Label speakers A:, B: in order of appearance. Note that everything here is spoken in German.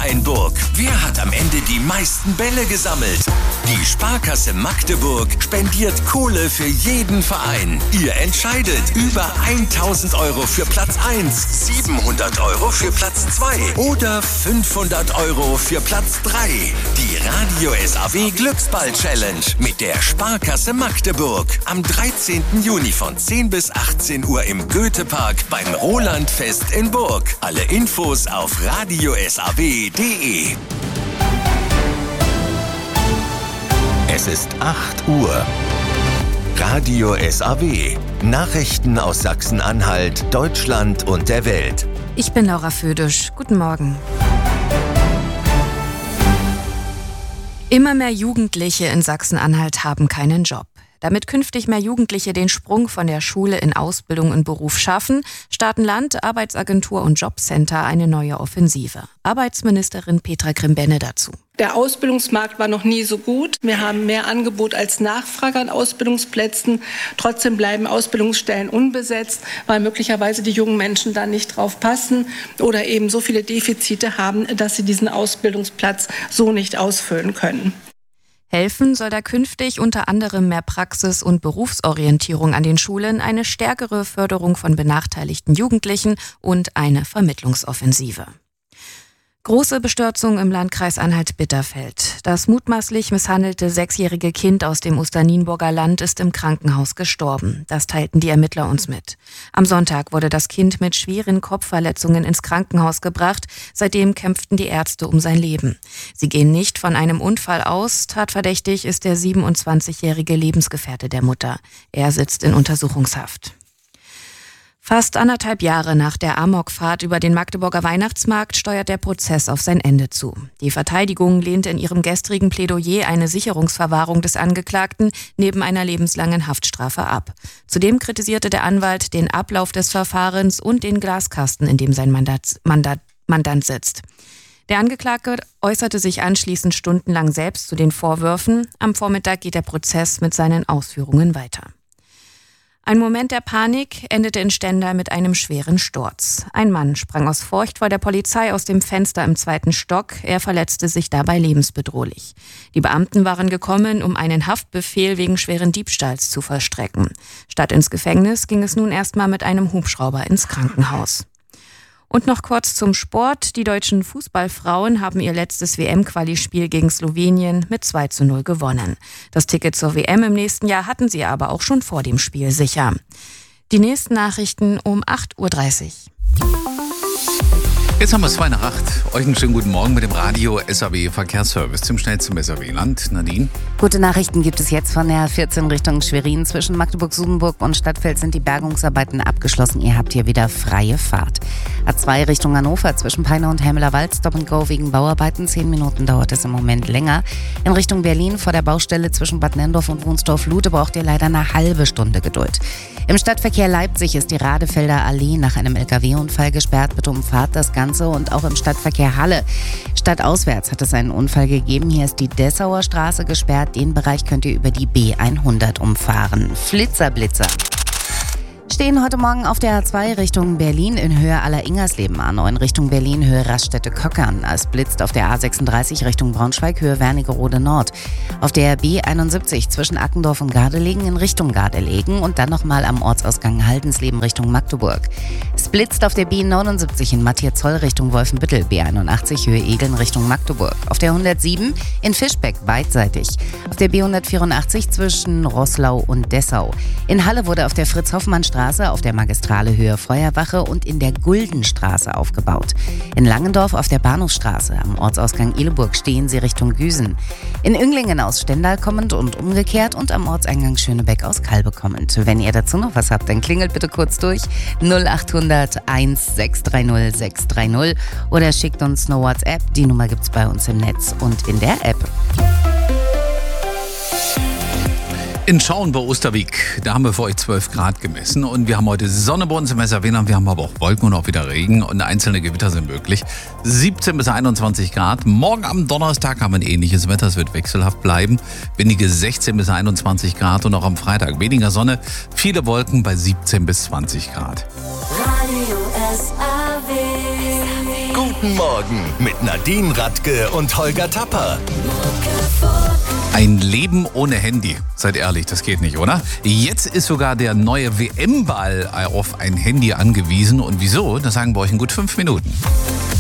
A: Steinburg. Wer hat am Ende die meisten Bälle gesammelt? Die Sparkasse Magdeburg spendiert Kohle für jeden Verein. Ihr entscheidet. Über 1000 Euro für Platz 1, 700 Euro für Platz 2 oder 500 Euro für Platz 3. Die Radio SAW Glücksball Challenge mit der Sparkasse Magdeburg. Am 13. Juni von 10 bis 18 Uhr im Goethepark beim Rolandfest in Burg. Alle Infos auf radiosaw.de. Es ist 8 Uhr. Radio SAW. Nachrichten aus Sachsen-Anhalt, Deutschland und der Welt.
B: Ich bin Laura Födisch. Guten Morgen. Immer mehr Jugendliche in Sachsen-Anhalt haben keinen Job. Damit künftig mehr Jugendliche den Sprung von der Schule in Ausbildung und Beruf schaffen, starten Land, Arbeitsagentur und Jobcenter eine neue Offensive. Arbeitsministerin Petra Grimbenne dazu.
C: Der Ausbildungsmarkt war noch nie so gut. Wir haben mehr Angebot als Nachfrage an Ausbildungsplätzen. Trotzdem bleiben Ausbildungsstellen unbesetzt, weil möglicherweise die jungen Menschen da nicht drauf passen oder eben so viele Defizite haben, dass sie diesen Ausbildungsplatz so nicht ausfüllen können.
B: Helfen soll da künftig unter anderem mehr Praxis- und Berufsorientierung an den Schulen, eine stärkere Förderung von benachteiligten Jugendlichen und eine Vermittlungsoffensive. Große Bestürzung im Landkreis Anhalt-Bitterfeld. Das mutmaßlich misshandelte 6-jährige Kind aus dem Osternienburger Land ist im Krankenhaus gestorben. Das teilten die Ermittler uns mit. Am Sonntag wurde das Kind mit schweren Kopfverletzungen ins Krankenhaus gebracht. Seitdem kämpften die Ärzte um sein Leben. Sie gehen nicht von einem Unfall aus. Tatverdächtig ist der 27-jährige Lebensgefährte der Mutter. Er sitzt in Untersuchungshaft. Fast 1,5 Jahre nach der Amokfahrt über den Magdeburger Weihnachtsmarkt steuert der Prozess auf sein Ende zu. Die Verteidigung lehnte in ihrem gestrigen Plädoyer eine Sicherungsverwahrung des Angeklagten neben einer lebenslangen Haftstrafe ab. Zudem kritisierte der Anwalt den Ablauf des Verfahrens und den Glaskasten, in dem sein Mandant sitzt. Der Angeklagte äußerte sich anschließend stundenlang selbst zu den Vorwürfen. Am Vormittag geht der Prozess mit seinen Ausführungen weiter. Ein Moment der Panik endete in Stendal mit einem schweren Sturz. Ein Mann sprang aus Furcht vor der Polizei aus dem Fenster im 2. Stock. Er verletzte sich dabei lebensbedrohlich. Die Beamten waren gekommen, um einen Haftbefehl wegen schweren Diebstahls zu vollstrecken. Statt ins Gefängnis ging es nun erstmal mit einem Hubschrauber ins Krankenhaus. Und noch kurz zum Sport. Die deutschen Fußballfrauen haben ihr letztes WM-Quali-Spiel gegen Slowenien mit 2:0 gewonnen. Das Ticket zur WM im nächsten Jahr hatten sie aber auch schon vor dem Spiel sicher. Die nächsten Nachrichten um 8:30 Uhr.
D: Jetzt haben wir es 7:02. Euch einen schönen guten Morgen mit dem Radio SAW Verkehrsservice zum schnellsten SAW-Land. Nadine?
E: Gute Nachrichten gibt es jetzt von der 14 Richtung Schwerin. Zwischen Magdeburg-Sudenburg und Stadtfeld sind die Bergungsarbeiten abgeschlossen. Ihr habt hier wieder freie Fahrt. A2 Richtung Hannover zwischen Peine und Helmelerwald. Stop and Go wegen Bauarbeiten. 10 Minuten dauert es im Moment länger. In Richtung Berlin vor der Baustelle zwischen Bad Nenndorf und Wunsdorf-Lute braucht ihr leider eine halbe Stunde Geduld. Im Stadtverkehr Leipzig ist die Radefelder Allee nach einem LKW-Unfall gesperrt. Bitte umfahrt das Ganze. Und auch im Stadtverkehr Halle. Stadtauswärts hat es einen Unfall gegeben. Hier ist die Dessauer Straße gesperrt. Den Bereich könnt ihr über die B100 umfahren. Flitzer-Blitzer stehen heute Morgen auf der A2 Richtung Berlin in Höhe Aller-Ingersleben, A9 Richtung Berlin Höhe Raststätte-Köckern. Es blitzt auf der A36 Richtung Braunschweig Höhe Wernigerode Nord. Auf der B71 zwischen Ackendorf und Gardelegen in Richtung Gardelegen und dann nochmal am Ortsausgang Haldensleben Richtung Magdeburg. Es blitzt auf der B79 in Matthias-Zoll Richtung Wolfenbüttel, B81 Höhe Egeln Richtung Magdeburg. Auf der 107 in Fischbeck beidseitig. Auf der B184 zwischen Roßlau und Dessau. In Halle wurde auf der Fritz-Hoffmann-Straße auf der Magistrale Höhe Feuerwache und in der Guldenstraße aufgebaut. In Langendorf auf der Bahnhofsstraße am Ortsausgang Ihleburg stehen sie Richtung Güsen. In Ünglingen aus Stendal kommend und umgekehrt und am Ortseingang Schönebeck aus Kalbe kommend. Wenn ihr dazu noch was habt, dann klingelt bitte kurz durch 0800 1630 630 oder schickt uns eine WhatsApp. Die Nummer gibt's bei uns im Netz und in der App.
D: In Schauen bei Osterwieck, da haben wir für euch 12 Grad gemessen und wir haben heute Sonne bei uns im SAW, wir haben aber auch Wolken und auch wieder Regen und einzelne Gewitter sind möglich. 17 bis 21 Grad. Morgen am Donnerstag haben wir ein ähnliches Wetter, es wird wechselhaft bleiben. Windige 16 bis 21 Grad und auch am Freitag weniger Sonne, viele Wolken bei 17 bis 20 Grad.
A: Radio SAW. Gut Guten Morgen mit Nadine Radke und Holger Tapper.
D: Ein Leben ohne Handy. Seid ehrlich, das geht nicht, oder? Jetzt ist sogar der neue WM-Ball auf ein Handy angewiesen. Und wieso? Das sagen wir euch in gut 5 Minuten.